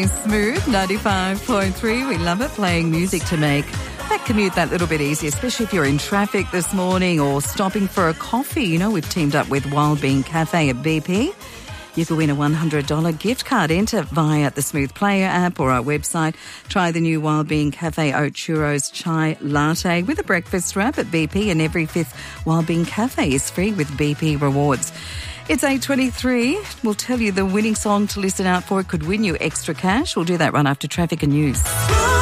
Smooth 95.3. We love it, playing music to make that commute that little bit easier, especially if you're in traffic this morning or stopping for a coffee. You know, we've teamed up with Wild Bean Cafe at BP. You could win a $100 gift card. Enter via the Smooth Player app or our website. Try the new Wild Bean Cafe Oat Churros Chai Latte with a breakfast wrap at BP, and every fifth Wild Bean Cafe is free with BP Rewards. It's 8:23. We'll tell you the winning song to listen out for. It could win you extra cash. We'll do that right after traffic and news.